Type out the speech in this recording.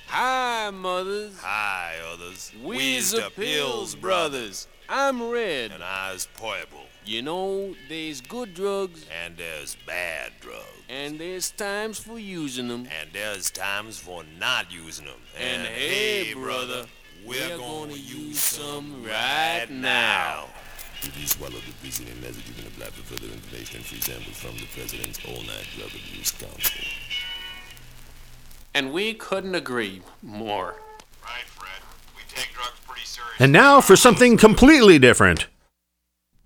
Hi, mothers. Hi, others. We's the Pills Brothers. I'm Red. And I's Poible. You know, there's good drugs. And there's bad drugs. And there's times for using them. And there's times for not using them. And hey, brother, we're gonna use some right now. If you swallow the preceding message, you can apply for further information and free samples from the President's All-Night Drug Abuse Council. And we couldn't agree more. Right, Fred. We take drugs pretty seriously. And now for something completely different.